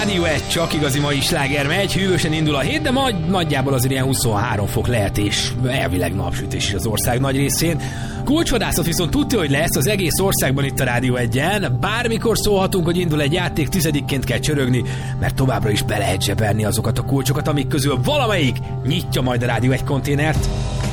Rádió 1, csak igazi mai sláger megy, hűvösen indul a hét, de majd nagyjából azért ilyen 23 fok lehet, és elvileg napsütés is az ország nagy részén. Kulcsvadászat viszont tudja, hogy lesz az egész országban itt a Rádió 1-en. Bármikor szólhatunk, hogy indul egy játék, 10-ként kell csörögni, mert továbbra is be lehet zsebelni azokat a kulcsokat, amik közül valamelyik nyitja majd a Rádió 1 konténert.